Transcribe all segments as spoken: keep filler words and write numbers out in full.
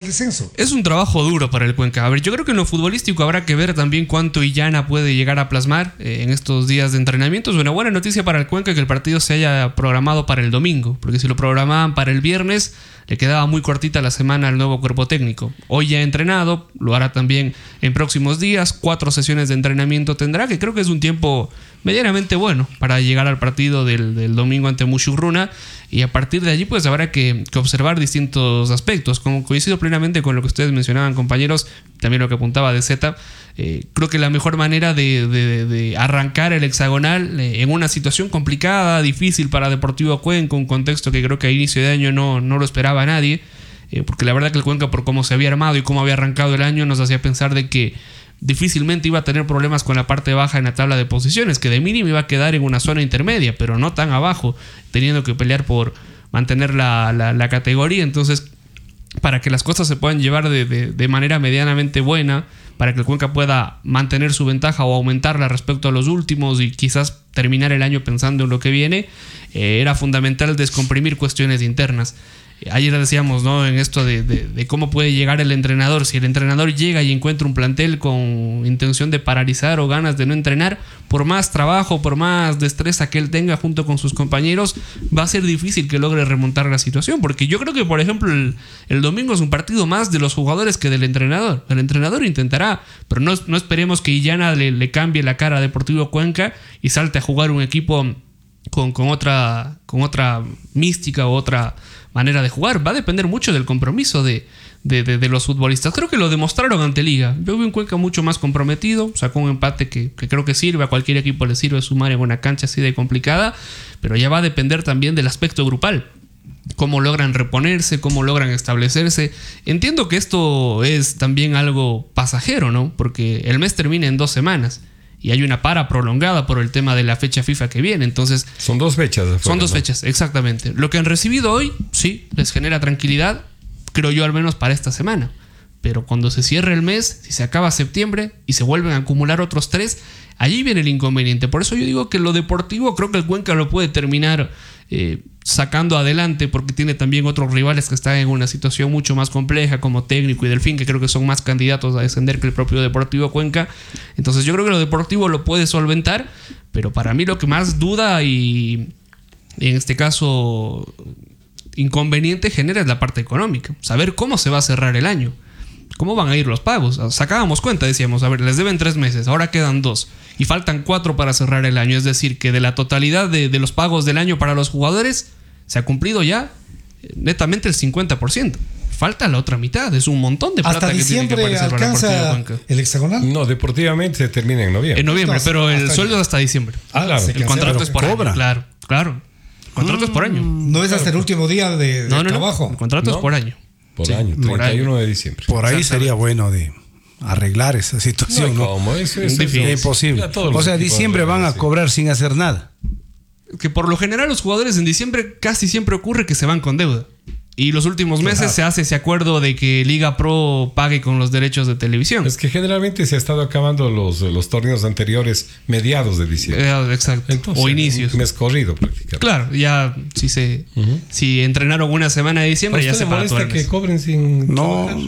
descenso. Es un trabajo duro para el Cuenca. A ver, yo creo que en lo futbolístico habrá que ver también cuánto Illana puede llegar a plasmar eh, en estos días de entrenamiento. Es una buena noticia para el Cuenca que el partido se haya programado para el domingo, porque si lo programaban para el viernes le quedaba muy cortita la semana al nuevo cuerpo técnico. Hoy ya ha entrenado, lo hará también en próximos días. Cuatro sesiones de entrenamiento tendrá, que creo que es un tiempo medianamente bueno para llegar al partido del, del domingo ante Mushurruna. Y a partir de allí pues habrá que, que observar distintos aspectos. Como coincido plenamente con lo que ustedes mencionaban, compañeros, también lo que apuntaba de Z. Eh, creo que la mejor manera de, de, de arrancar el hexagonal eh, en una situación complicada, difícil para Deportivo Cuenca, un contexto que creo que a inicio de año no, no lo esperaba nadie, eh, porque la verdad que el Cuenca, por cómo se había armado y cómo había arrancado el año, nos hacía pensar de que difícilmente iba a tener problemas con la parte baja en la tabla de posiciones, que de mínimo iba a quedar en una zona intermedia, pero no tan abajo, teniendo que pelear por mantener la, la, la categoría. Entonces, para que las cosas se puedan llevar de, de, de manera medianamente buena, para que el Cuenca pueda mantener su ventaja o aumentarla respecto a los últimos y quizás terminar el año pensando en lo que viene, eh, era fundamental descomprimir cuestiones internas. Ayer decíamos, ¿no?, en esto de, de, de cómo puede llegar el entrenador. Si el entrenador llega y encuentra un plantel con intención de paralizar o ganas de no entrenar, por más trabajo, por más destreza que él tenga junto con sus compañeros, va a ser difícil que logre remontar la situación. Porque yo creo que, por ejemplo, el, el domingo es un partido más de los jugadores que del entrenador. El entrenador intentará, pero no, no esperemos que Illana le, le cambie la cara a Deportivo Cuenca y salte a jugar un equipo con, con, otra, con otra mística o otra manera de jugar. Va a depender mucho del compromiso de, de, de, de los futbolistas. Creo que lo demostraron ante Liga. Yo vi un Cuenca mucho más comprometido, sacó un empate que, que creo que sirve, a cualquier equipo le sirve sumar en una cancha así de complicada, pero ya va a depender también del aspecto grupal. Cómo logran reponerse, cómo logran establecerse. Entiendo que esto es también algo pasajero, ¿no? Porque el mes termina en dos semanas y hay una para prolongada por el tema de la fecha FIFA que viene. Entonces, son dos fechas. Afuera, son dos ¿no? fechas, exactamente. Lo que han recibido hoy, sí, les genera tranquilidad, creo yo, al menos para esta semana. Pero cuando se cierre el mes, si se acaba septiembre y se vuelven a acumular otros tres, allí viene el inconveniente. Por eso yo digo que lo deportivo, creo que el Cuenca lo puede terminar eh, sacando adelante, porque tiene también otros rivales que están en una situación mucho más compleja, como Técnico y Delfín, que creo que son más candidatos a descender que el propio Deportivo Cuenca. Entonces yo creo que lo deportivo lo puede solventar, pero para mí lo que más duda y en este caso inconveniente genera es la parte económica. Saber cómo se va a cerrar el año, cómo van a ir los pagos. Sacábamos cuenta, decíamos, a ver, les deben tres meses, ahora quedan dos y faltan cuatro para cerrar el año. Es decir, que de la totalidad de, de los pagos del año para los jugadores se ha cumplido ya netamente el cincuenta por ciento. Falta la otra mitad, es un montón de plata hasta que tiene que aparecer para alcanza Deportivo Cuenca. ¿El hexagonal? No, deportivamente se termina en noviembre. En noviembre, Hasta- pero el hasta sueldo ya. es hasta diciembre. Ah, claro. se El cancela, contrato pero es por cobra. año. Claro, claro. El contrato es por año. no es hasta el último día de, de No, no, no. trabajo. El contrato No. es por año. Por Sí, año, por treinta y uno de diciembre. Por ahí Exactamente. sería bueno de arreglar esa situación, No, ¿no? ¿cómo? Eso, eso, Difícil. eso- Es imposible. ya todos O los sea, equipos diciembre deben van a decir. cobrar sin hacer nada. Que por lo general los jugadores en diciembre casi siempre ocurre que se van con deuda. Y los últimos meses Claro. se hace ese acuerdo de que Liga Pro pague con los derechos de televisión. Es que generalmente se ha estado acabando los, los torneos anteriores mediados de diciembre. Eh, exacto. Entonces, o inicios. un mes corrido prácticamente. Claro, ya si se Ujú. si entrenaron una semana de ¿A diciembre ya usted se le para todo molesta el que mes. cobren sin No, trabajar?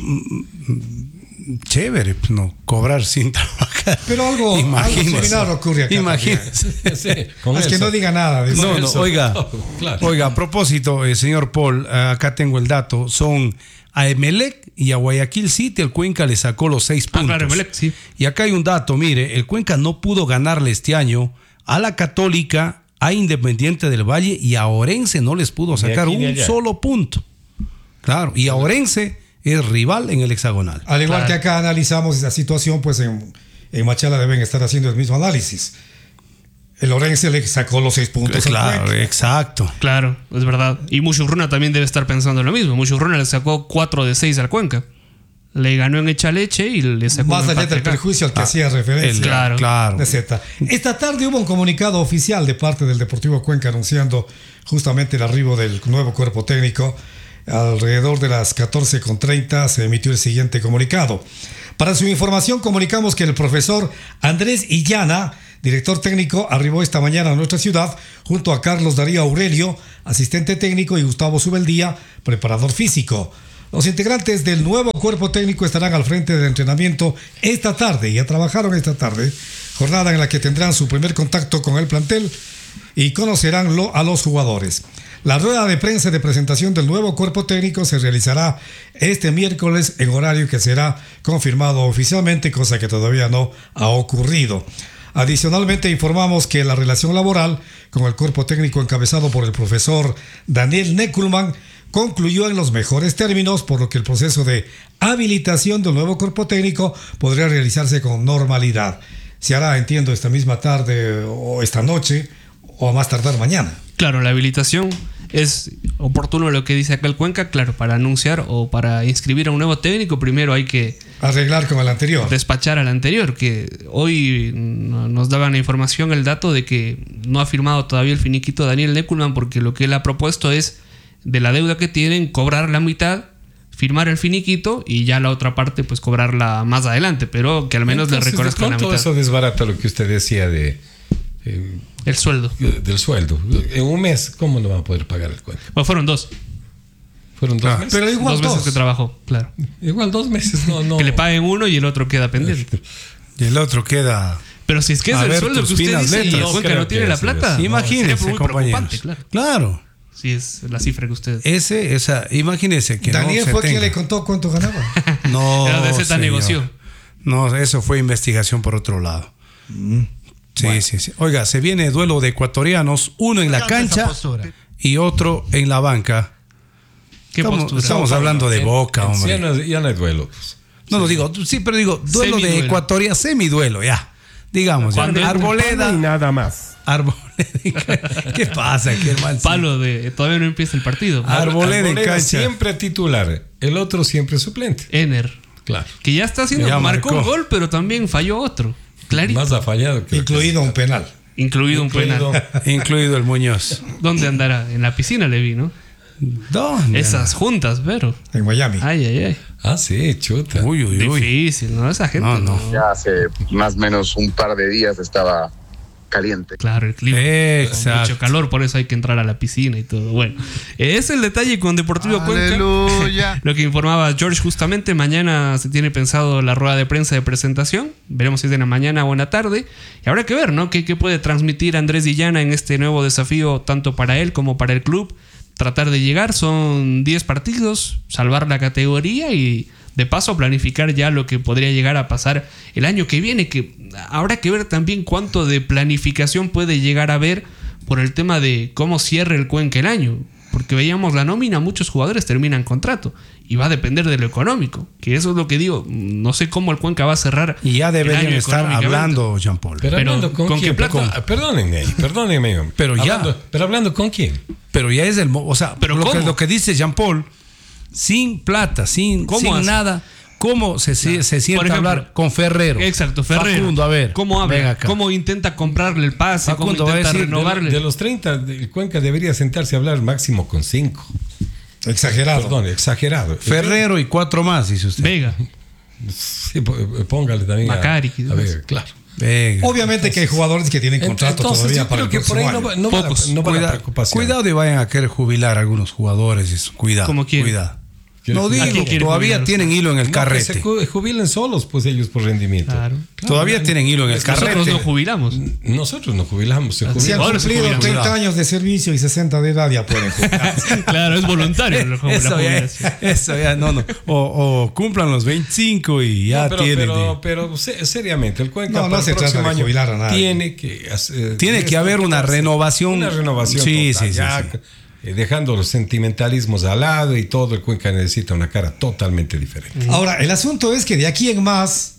mm, chévere, pues, no, cobrar sin trabajar. Pero algo, algo Imagínese. similar ocurre acá. Imagínese. Sí, con Es que eso. no diga nada. de No, eso. no, Eso. oiga, Claro. oiga, a propósito, eh, señor Paul, eh, acá tengo el dato, son a Emelec y a Guayaquil City, el Cuenca le sacó los seis Ah, puntos. claro, Emelec, sí. Y acá hay un dato, mire, el Cuenca no pudo ganarle este año a la Católica, a Independiente del Valle y a Orense no les pudo sacar aquí ni un allá. solo punto. Claro, y a Orense es rival en el hexagonal. Al igual Claro. que acá analizamos esa situación, pues en, en Machala deben estar haciendo el mismo análisis. El Orense le sacó los seis puntos. al Claro, Cuenca. exacto. Claro, es verdad. Y Mushurruna también debe estar pensando lo mismo. Mushurruna le sacó cuatro de seis al Cuenca. Le ganó en Echaleche y le sacó Más un allá empate del acá. perjuicio al que Ah, hacía referencia. el- Claro. claro. de Z. Esta tarde hubo un comunicado oficial de parte del Deportivo Cuenca anunciando justamente el arribo del nuevo cuerpo técnico. Alrededor de las catorce con treinta se emitió el siguiente comunicado. Para su información comunicamos que el profesor Andrés Illana, director técnico, arribó esta mañana a nuestra ciudad junto a Carlos Darío Aurelio, asistente técnico, y Gustavo Subeldía, preparador físico. Los integrantes del nuevo cuerpo técnico estarán al frente del entrenamiento esta tarde. Ya trabajaron esta tarde, jornada en la que tendrán su primer contacto con el plantel y conocerán lo, a los jugadores. La rueda de prensa de presentación del nuevo cuerpo técnico se realizará este miércoles en horario que será confirmado oficialmente, cosa que todavía no ha ocurrido. Adicionalmente informamos que la relación laboral con el cuerpo técnico encabezado por el profesor Daniel Neckelmann concluyó en los mejores términos, por lo que el proceso de habilitación del nuevo cuerpo técnico podría realizarse con normalidad. Se hará, entiendo, esta misma tarde o esta noche o a más tardar mañana. Claro, la habilitación es oportuno lo que dice acá el Cuenca. Claro, para anunciar o para inscribir a un nuevo técnico, primero hay que arreglar con el anterior. Despachar al anterior, que hoy nos daban la información, el dato de que no ha firmado todavía el finiquito Daniel Neckelmann, porque lo que él ha propuesto es de la deuda que tienen, cobrar la mitad, firmar el finiquito y ya la otra parte pues cobrarla más adelante, pero que al menos Entonces, le reconozcan la mitad. Todo eso desbarata lo que usted decía de eh, el sueldo. Del sueldo. En un mes, ¿cómo no va a poder pagar el cuento? Bueno, fueron dos. Fueron dos ah, meses. Pero igual dos, dos meses que trabajó, claro. Igual dos meses, no, no. Que le paguen uno y el otro queda pendiente. Y el otro queda... Pero si es que es A el ver, sueldo tus que usted finas dice y letras. el Cuenca No no tiene creo la que sea plata, así. Imagínense, sería muy compañeros. preocupante, claro. Claro. Sí, es la cifra que usted... Ese, esa, imagínense que Daniel no se fue tenga. quien le contó cuánto ganaba. No, Era de Z señor. negoció. No, eso fue investigación por otro lado. Mm. Sí, Bueno. sí, sí. Oiga, se viene duelo de ecuatorianos, uno en la Encanta esa cancha postura. y otro en la banca. ¿Qué Estamos, postura? estamos hablando de Boca, Ya hombre. no, ya no hay duelo. Pues. No, no digo, sí, pero digo, duelo de Semiduelo. ecuatoriano, semiduelo, ya. Digamos, ya. Cuando es un Arboleda. Y nada más. Arboleda. ¿Qué pasa, qué hermano? Palo de... Todavía no empieza el partido. Ah, Arboleda en Arboleda cancha. siempre titular, el otro siempre suplente. Ener. Claro. Que ya está haciendo... Ya marcó un marcó. gol, pero también falló otro. Clarito. Más ha fallado que Incluido un penal. Incluido un Incluido- penal. Incluido el Muñoz. ¿Dónde andará? En la piscina le vi, ¿no? ¿Dónde? Esas juntas, pero... En Miami. Ay, ay, ay. Ah, sí, chuta. Uy, uy, uy. Difícil, ¿no? Esa gente... No, no. Ya hace más o menos un par de días estaba caliente. Claro, el clima. Exacto. Mucho calor, por eso hay que entrar a la piscina y todo. Bueno, es el detalle con Deportivo Cuenca. Aleluya. Lo que informaba George justamente, mañana se tiene pensado la rueda de prensa de presentación. Veremos si es en la mañana o en la tarde. Y habrá que ver, ¿no? ¿Qué, qué puede transmitir Andrés Dillana en este nuevo desafío, tanto para él como para el club? Tratar de llegar, son diez partidos, salvar la categoría y de paso planificar ya lo que podría llegar a pasar el año que viene, que habrá que ver también cuánto de planificación puede llegar a haber por el tema de cómo cierre el Cuenca el año, porque veíamos la nómina, muchos jugadores terminan contrato y va a depender de lo económico, que eso es lo que digo, no sé cómo el Cuenca va a cerrar Y ya el deberían año estar económicamente. hablando, Jean Paul. Pero, Pero, hablando con, ¿con quién? qué plata? Con- perdónenme, perdónenme. Pero ya. Hablando- pero hablando con quién. Pero ya es el... mo- O sea, ¿Pero lo, que, cómo? lo que dice Jean Paul, sin plata, sin, ¿Cómo sin hace? nada, ¿cómo se, se, se sienta Por ejemplo, a hablar con Ferrero? Exacto, Ferrero. Facundo, a ver. ¿Cómo habla? ven acá. ¿Cómo intenta comprarle el pase? Facundo ¿Cómo va a intenta decir, de- renovarle? De los treinta, el Cuenca debería sentarse a hablar máximo con cinco. Exagerado. Perdón, exagerado. Ferrero y cuatro más, dice usted. Vega. Sí, po- póngale también a- Macari, a, quizás. ver, claro. Venga. Obviamente que hay jugadores que tienen contrato Entonces, todavía yo para creo el que por ahí próximo no va, año. no va la, Pocos. no va la Cuida- preocupación. cuidado y vayan a querer jubilar a algunos jugadores. Eso. Cuidado. ¿Cómo quién? Cuidado. ¿Quién No jubilar? ¿A quién digo, quiere todavía jubilar? tienen hilo en el No, que carrete. se ju- jubilen solos, pues ellos por rendimiento. Claro. Todavía tienen hilo en el carrete. Nosotros no jubilamos. Nosotros no jubilamos, se Si han jubilan. Ahora se cumplido jubilan. treinta años de servicio y sesenta de edad ya pueden jugar. Claro, es voluntario la la Eso ya, jubilación. eso ya, no, no. O, o cumplan los veinticinco y ya No, pero, tienen. pero, de- pero se- seriamente, el Cuenca No, no para el se trata próximo de año jubilar a nadie. tiene que hacer- Tiene que haber una hacerse renovación. Una renovación Sí, total, sí, sí, ya, sí. eh, dejando los sentimentalismos al lado y todo, el Cuenca necesita una cara totalmente diferente. Ahora, el asunto es que de aquí en más,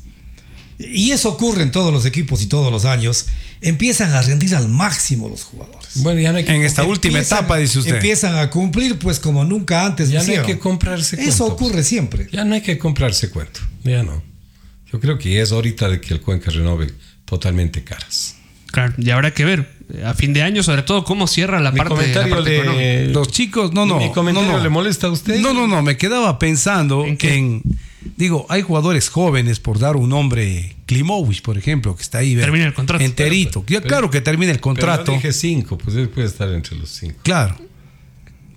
y eso ocurre en todos los equipos y todos los años, empiezan a rendir al máximo los jugadores. Bueno, ya no hay que, En esta última Empiezan- etapa, dice usted. Empiezan a cumplir pues como nunca antes ya lo no hay hicieron. que comprarse Eso cuentos. ocurre siempre. Ya no hay que comprarse cuento. Ya no. Yo creo que es ahorita de que el Cuenca renove totalmente caras. Claro, y habrá que ver eh, a fin de año, sobre todo, cómo cierra la Mi parte, la comentario parte económica. le... Los chicos, no, no. ¿Mi comentario no, no. le molesta a usted? No, no, no. Me quedaba pensando ¿En en, qué? digo, hay jugadores jóvenes, por dar un nombre, Klimovic, por ejemplo, que está ahí. ¿ver? Termina el contrato. Enterito. Ya, pero- claro que termina el Pero contrato. yo dije cinco, pues él puede estar entre los cinco. Claro.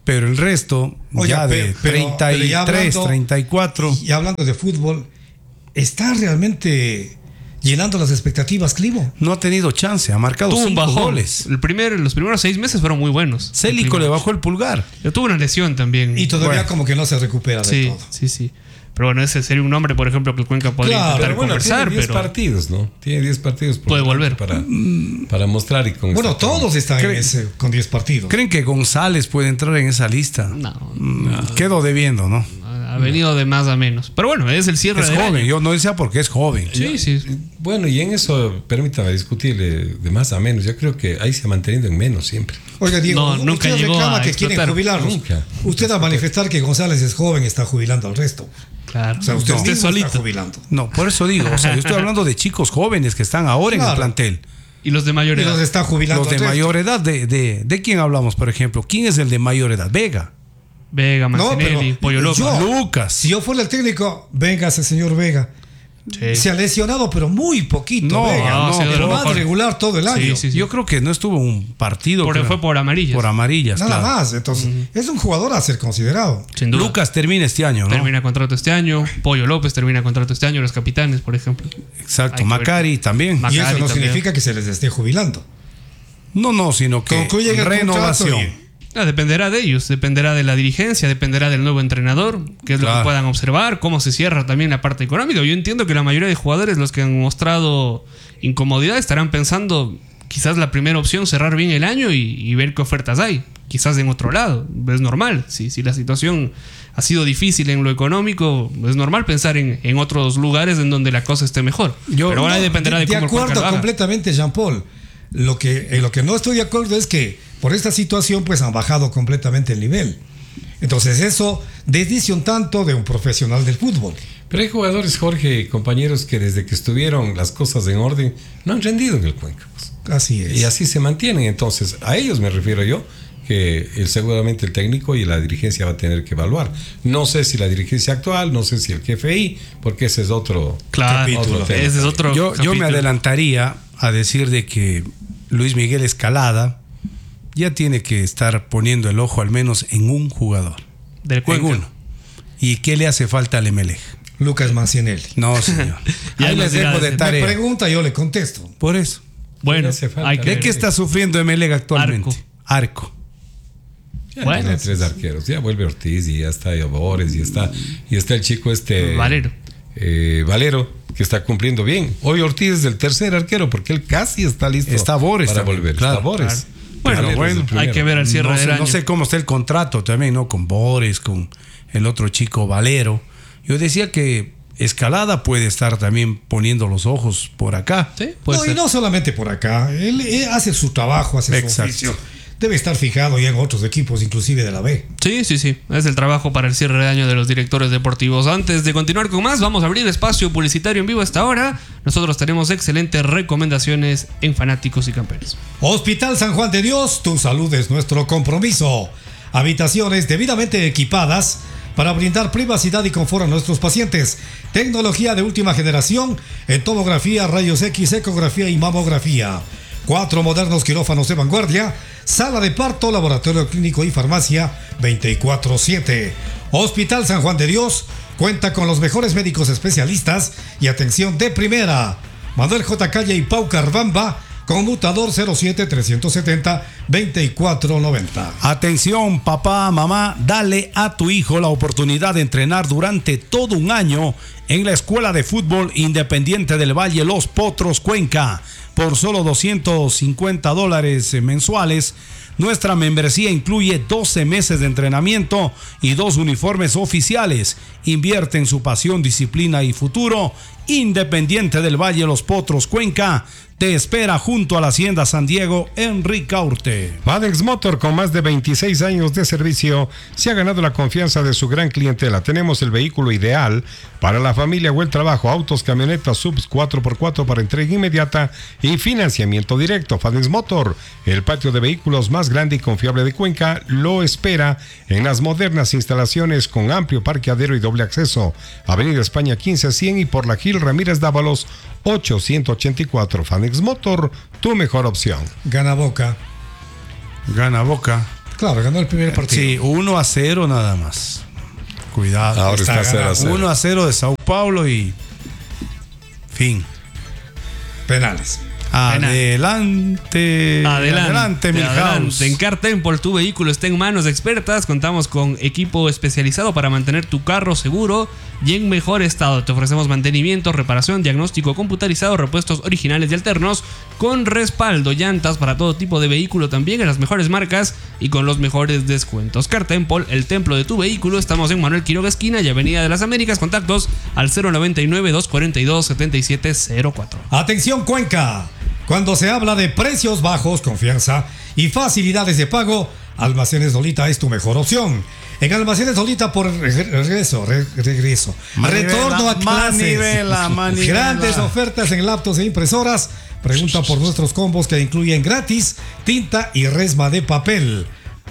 Pero el resto, Oiga, ya de pero- pero- treinta y tres, pero ya hablando- treinta y cuatro. Y hablando de fútbol, ¿está realmente llenando las expectativas, Clivo? No ha tenido chance, ha marcado Tuvo un cinco bajón. goles. El primer, los primeros seis meses fueron muy buenos. Célico El le primero. bajó el pulgar. Yo tuve una lesión también. Y todavía Bueno. como que no se recupera de sí, todo. sí, sí. Pero bueno, ese sería un nombre, por ejemplo, que el Cuenca podría Claro, intentar Pero bueno, conversar, tiene diez pero partidos, ¿no? Tiene diez partidos. por Puede delante volver. Para, para mostrar y con Bueno, esta- todos están en ¿Cree- ese, con diez partidos. ¿Creen que González puede entrar en esa lista? no, Mm, Quedo debiendo, ¿no? ha venido de más a menos. Pero bueno, es el cierre Es del joven, año. yo no decía porque es joven. Sí, sí. Bueno, y en eso, permítame discutirle de más a menos. Yo creo que ahí se ha mantenido en menos siempre. Oiga, Diego, No, usted nunca llegó reclama a que quieren explotar. jubilarlos. Nunca. Usted a manifestar que González es joven está jubilando al resto. Claro. O sea, usted, No. mismo solito. está jubilando. No, por eso digo, o sea, yo estoy hablando de chicos jóvenes que están ahora en el Claro. plantel. Y los de mayor Y edad. los está jubilando Los de al resto. mayor edad, de, de, ¿de quién hablamos, por ejemplo? ¿Quién es el de mayor edad? Vega. Vega, No, Mancinelli, pero Pollo López. yo- Lucas. Si yo fuera el técnico, venga ese señor Vega. Sí. Se ha lesionado, pero muy poquito. No, Vega. no, ha sido de pero lo más mejor. regular todo el año. Sí, sí, sí. Yo creo que no estuvo un partido. Por- creo. fue por amarillas. Por amarillas, Nada claro. más. Entonces, es un jugador a ser considerado. Sin duda. Lucas termina este año, ¿no? termina contrato este año. Pollo López termina contrato este año. Los capitanes, por ejemplo. Exacto. Hay que ver. Macari también. Mac- Y eso Macari no también. significa que se les esté jubilando. No, no, sino que Concluyen el renovación. contrato y- Ah, dependerá de ellos, dependerá de la dirigencia, dependerá del nuevo entrenador, qué es lo Claro. que puedan observar, cómo se cierra también la parte económica. Yo entiendo que la mayoría de jugadores, los que han mostrado incomodidad, estarán pensando quizás la primera opción, cerrar bien el año y, y ver qué ofertas hay. Quizás en otro lado, es normal. Si, si la situación ha sido difícil en lo económico, es normal pensar en, en otros lugares en donde la cosa esté mejor. Yo- Pero ahora No, dependerá de, de cómo el Juan acuerdo Carlos haga. completamente, Jean-Paul. Lo que, en lo que no estoy de acuerdo es que por esta situación pues han bajado completamente el nivel. Entonces eso desdice un tanto de un profesional del fútbol. Pero hay jugadores, Jorge, y compañeros, que desde que estuvieron las cosas en orden, no han rendido en el Cuenca. Pues. Así es. Y así se mantienen. Entonces, a ellos me refiero yo, que el, seguramente el técnico y la dirigencia va a tener que evaluar. No sé si la dirigencia actual, no sé si el G F I, porque ese es otro Claro, capítulo. ese es otro Yo, yo me capítulo. adelantaría a decir de que Luis Miguel Escalada ya tiene que estar poniendo el ojo al menos en un jugador. Del En Cuenca. uno. ¿Y qué le hace falta al Emelec? Lucas Mancinelli. No, señor. Ya Ahí nos les dirá dejo de ese. Me tarea. pregunta, yo le contesto. Por eso. Bueno, Le hace falta. hay que ¿De ver. qué está sufriendo Emelec actualmente? Arco. Ya Bueno. tiene tres arqueros. Ya vuelve Ortiz y ya está Bores y está, y está el chico este... Valero. eh, Valero, que está cumpliendo bien. Hoy Ortiz es el tercer arquero porque él casi está listo Está Bores para también, volver. claro, está Bores. claro. Bueno, Valero es el bueno, primero. hay que ver al cierre No del sé, año. no sé cómo está el contrato también, ¿no? Con Boris, con el otro chico Valero. Yo decía que Escalada puede estar también poniendo los ojos por acá. Sí, puede No, y ser. no solamente por acá. Él, él hace su trabajo, hace Exacto. su oficio. Debe estar fijado ya en otros equipos, inclusive de la B. Sí, sí, sí. Es el trabajo para el cierre de año de los directores deportivos. Antes de continuar con más, vamos a abrir espacio publicitario en vivo hasta ahora. Nosotros tenemos excelentes recomendaciones en Fanáticos y Campeones. Hospital San Juan de Dios, tu salud es nuestro compromiso. Habitaciones debidamente equipadas para brindar privacidad y confort a nuestros pacientes. Tecnología de última generación en tomografía, rayos X, ecografía y mamografía. Cuatro modernos quirófanos de vanguardia, sala de parto, laboratorio clínico y farmacia veinticuatro siete. Hospital San Juan de Dios cuenta con los mejores médicos especialistas y atención de primera. Manuel J. Calle y Pau Carbamba, conmutador cero siete tres siete cero veinticuatro noventa. Atención, papá, mamá, dale a tu hijo la oportunidad de entrenar durante todo un año en la Escuela de Fútbol Independiente del Valle Los Potros, Cuenca. Por solo doscientos cincuenta dólares mensuales, nuestra membresía incluye doce meses de entrenamiento y dos uniformes oficiales. Invierte en su pasión, disciplina y futuro. Independiente del Valle Los Potros, Cuenca, te espera junto a la Hacienda San Diego en Ricaurte. Madex Motor, con más de veintiséis años de servicio, se ha ganado la confianza de su gran clientela. Tenemos el vehículo ideal para la familia o el trabajo: autos, camionetas, subs cuatro por cuatro para entrega inmediata y financiamiento directo. Madex Motor, el patio de vehículos más grande y confiable de Cuenca, lo espera en las modernas instalaciones con amplio parqueadero y doble acceso. Avenida España quince cien y por la Gil Ramírez Dávalos ochocientos ochenta y cuatro. Fanex Motor, tu mejor opción. Gana Boca. Gana Boca. Claro, ganó el primer partido. Sí, uno a cero nada más. Cuidado. Ahora está cero a cero. uno a cero de Sao Paulo y fin. Penales. Adelante. Adelante, adelante, Milhouse. adelante. En Car Temple, tu vehículo está en manos expertas. Contamos con equipo especializado para mantener tu carro seguro y en mejor estado. Te ofrecemos mantenimiento, reparación, diagnóstico computarizado, repuestos originales y alternos con respaldo, llantas para todo tipo de vehículo también en las mejores marcas y con los mejores descuentos. Car Temple, el templo de tu vehículo. Estamos en Manuel Quiroga esquina y Avenida de las Américas. Contactos al cero noventa y nueve, doscientos cuarenta y dos, setenta y siete cero cuatro. Atención Cuenca. Cuando se habla de precios bajos, confianza y facilidades de pago, Almacenes Lolita es tu mejor opción. En Almacenes Lolita por regreso, re- regreso, Manivela, retorno a clases, manivela, manivela. grandes ofertas en laptops e impresoras. Pregunta por nuestros combos que incluyen gratis tinta y resma de papel.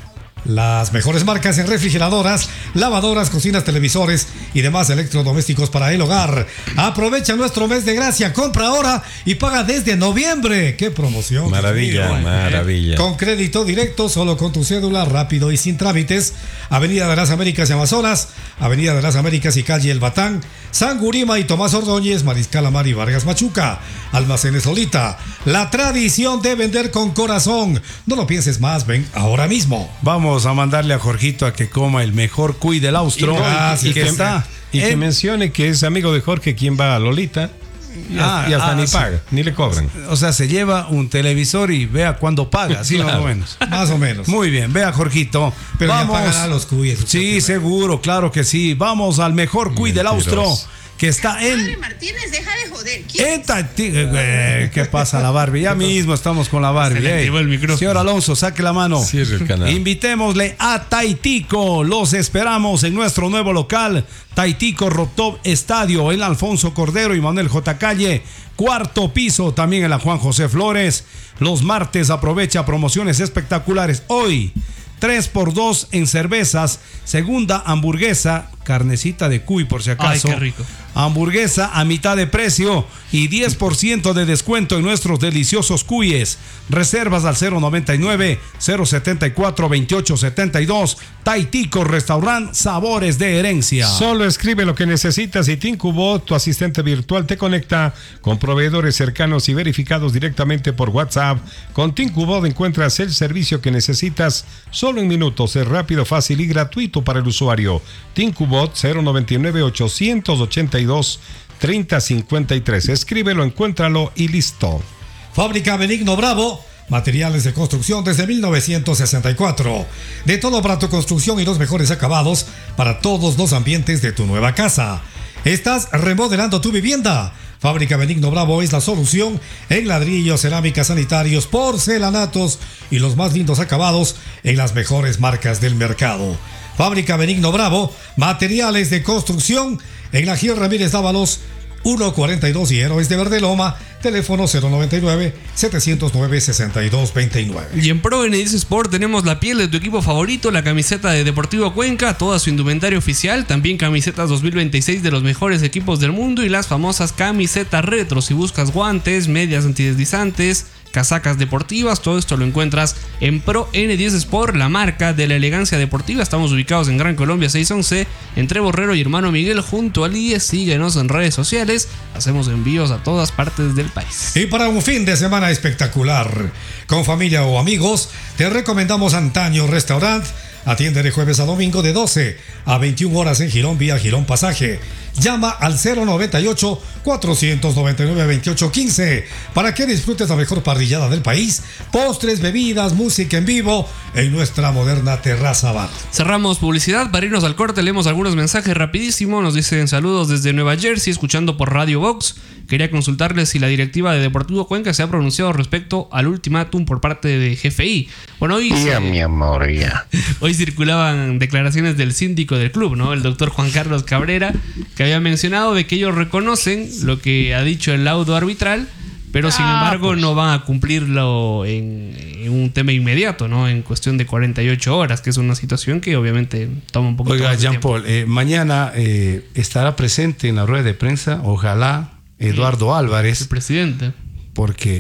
Las mejores marcas en refrigeradoras, lavadoras, cocinas, televisores y demás electrodomésticos para el hogar. Aprovecha nuestro mes de gracia, compra ahora y paga desde noviembre. ¡Qué promoción! Maravilla, Dios mío! maravilla. Con crédito directo, solo con tu cédula, rápido y sin trámites. Avenida de las Américas y Amazonas, Avenida de las Américas y calle El Batán, San Gurima y Tomás Ordóñez, Mariscal Amar y Vargas Machuca. Almacenes Solita, la tradición de vender con corazón. No lo pienses más, ven ahora mismo. Vamos a mandarle a Jorgito a que coma el mejor cuy del austro. Y, Gracias, y que, que está, y que en- mencione que es amigo de Jorge quien va a Lolita. Y, Ah, hasta- y hasta ah, ni sí. paga, ni le cobran. O sea, se lleva un televisor y vea cuándo paga, así Claro. más o menos. Más o menos. Muy bien, vea Jorgito. Pero ya Vamos. pagará los cuyes. Sí, seguro, claro que sí. Vamos al mejor cuy del austro, Mentiroso. que está en... Padre Martínez, deja de joder. ¿Quién en Taiti- eh, ¿Qué pasa, la Barbie? Ya mismo estamos con la Barbie. Se le ey. activó el micrófono. Señor Alonso, saque la mano. Cierre el canal. Invitémosle a Taitico. Los esperamos en nuestro nuevo local, Taitico Rooftop Estadio, en Alfonso Cordero y Manuel J. Calle. Cuarto piso, también en la Juan José Flores. Los martes aprovecha promociones espectaculares. Hoy, tres por dos en cervezas. Segunda hamburguesa, carnecita de cuy por si acaso. Ay, qué rico. Hamburguesa a mitad de precio y diez por ciento de descuento en nuestros deliciosos cuyes. Reservas al cero noventa y nueve, cero setenta y cuatro, veintiocho setenta y dos. Taitico Restaurant, sabores de herencia. Solo escribe lo que necesitas y Tincubot, tu asistente virtual, te conecta con proveedores cercanos y verificados directamente por WhatsApp. Con Tincubot encuentras el servicio que necesitas solo en minutos. Es rápido, fácil y gratuito para el usuario. Tincubot cero noventa y nueve, ochocientos ochenta y dos, treinta cincuenta y tres. Escríbelo, encuéntralo y listo. Fábrica Benigno Bravo, materiales de construcción desde mil novecientos sesenta y cuatro. De todo para tu construcción y los mejores acabados para todos los ambientes de tu nueva casa. ¿Estás remodelando tu vivienda? Fábrica Benigno Bravo es la solución en ladrillos, cerámicas, sanitarios, porcelanatos y los más lindos acabados en las mejores marcas del mercado. Fábrica Benigno Bravo, materiales de construcción en la Gil Ramírez Dávalos ciento cuarenta y dos y Héroes de Verde Loma, teléfono cero noventa y nueve, setecientos nueve, sesenta y dos veintinueve. Y en Pro N diez Sport tenemos la piel de tu equipo favorito, la camiseta de Deportivo Cuenca, toda su indumentaria oficial, también camisetas dos mil veintiséis de los mejores equipos del mundo y las famosas camisetas retro. Si buscas guantes, medias antideslizantes, casacas deportivas, todo esto lo encuentras en Pro N diez Sport, la marca de la elegancia deportiva. Estamos ubicados en Gran Colombia seiscientos once, entre Borrero y Hermano Miguel, junto al I E S. Síguenos en redes sociales, hacemos envíos a todas partes del país. Y para un fin de semana espectacular, con familia o amigos, te recomendamos Antaño Restaurant. Atiende de jueves a domingo de doce a veintiuna horas en Girón vía Girón Pasaje. Llama al cero noventa y ocho, cuatrocientos noventa y nueve, veintiocho quince para que disfrutes la mejor parrillada del país, postres, bebidas, música en vivo en nuestra moderna terraza bar. Cerramos publicidad para irnos al corte. Leemos algunos mensajes rapidísimo. Nos dicen saludos desde Nueva Jersey, escuchando por Radio Box. Quería consultarles si la directiva de Deportivo Cuenca se ha pronunciado respecto al ultimátum por parte de G F I. Bueno, hoy, Ya, se- mi amor, ya. hoy circulaban declaraciones del síndico del club, ¿no? El doctor Juan Carlos Cabrera, que había mencionado de que ellos reconocen lo que ha dicho el laudo arbitral, pero sin embargo no van a cumplirlo en, en un tema inmediato, ¿no? En cuestión de cuarenta y ocho horas, que es una situación que obviamente toma un poco Oiga, más de Jean tiempo. Paul, eh, mañana eh, estará presente en la rueda de prensa, ojalá, Eduardo El Álvarez, presidente. porque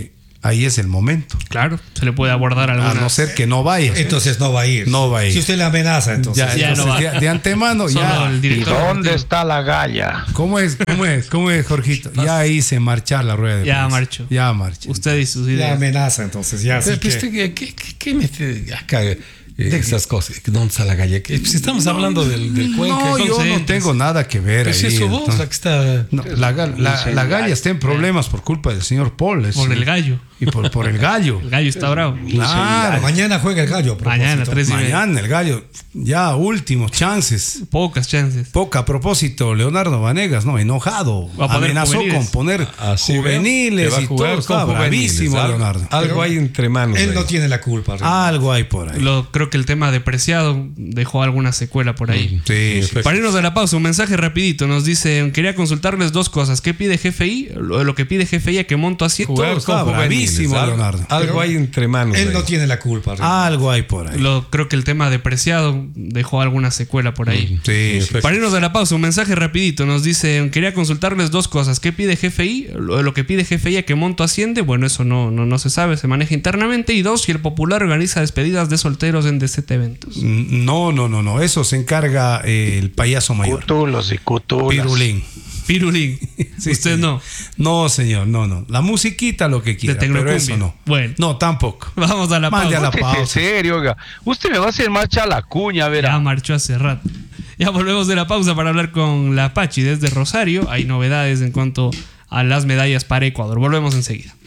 ahí es el momento. Claro, se le puede abordar alguna. A no ser que no vaya. Entonces no va a ir. No va a ir. Si usted le amenaza, entonces. Ya, Ya entonces, no va. de, de antemano, Solo ya. el director deportivo. está la galla? ¿Cómo es? ¿Cómo es? ¿Cómo es, Jorgito? Ya hice marchar la rueda de Ya prensa. marchó. Ya marchó. Usted y sus La ideas. amenaza, entonces ya. Así Pero, que, usted, ¿qué, qué, qué- qué mete acá eh, esas cosas? ¿Dónde está la galla? ¿Qué- Si estamos hablando del, del Cuenca. No, yo no concéntrese. tengo nada que ver Pero ahí. si es su voz entonces- la que está. No, la, gal- la, la galla está en problemas por culpa del señor Paul. es- Por el gallo. Y por, por el gallo. El gallo está bravo. Claro. mañana juega el gallo. a propósito. Mañana, tres y media. Mañana el gallo. Ya últimos chances. Pocas chances. Poca a propósito, Leonardo Vanegas, no, enojado. Va a poner Amenazó juveniles. con poner Así veo, juveniles que va a y jugar todo. Está con juveniles. bravísimo, Algo- Leonardo. Algo hay entre manos. Él de no ahí. tiene la culpa. realmente. Algo hay por ahí. Lo, creo que el tema de Preciado dejó alguna secuela por ahí. Sí, sí. Para irnos de la pausa, un mensaje rapidito. Nos dice, quería consultarles dos cosas. ¿Qué pide G F I? Lo, lo que pide G F I a qué monto así. Jugar Todo está con juveniles. bravísimo, Algo- Leonardo. Algo hay entre manos. Él de no ahí. tiene la culpa. realmente. Algo hay por ahí. Lo, creo que el tema de Preciado dejó alguna secuela por ahí. Sí, sí. Para irnos de la pausa, un mensaje rapidito. Nos dice, quería consultarles dos cosas. ¿Qué pide G F I? Lo, lo que pide G F I a qué monto asciende. Bueno, eso no, no, no se sabe, se maneja internamente. Y dos, si el Popular organiza despedidas de solteros en D Z T Eventos. No, no, no, no. Eso se encarga eh, el payaso mayor. Cutulos y cutulas. Pirulín. Pirulín. Sí, Usted sí. no. No, señor, no, no. La musiquita lo que quiera, pero tecnocumbia. eso no. Bueno. No, tampoco. Vamos a la Mande pausa. a la Usted pausa. en serio, oiga. Usted me va a hacer marcha a la cuña, verá. Ya marchó hace rato. Ya volvemos de la pausa para hablar con la Apache desde Rosario. Hay novedades en cuanto a las medallas para Ecuador. Volvemos enseguida.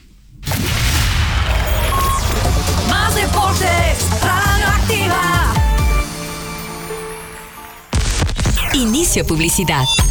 Más deportes, Radio Activa. Inicio publicidad.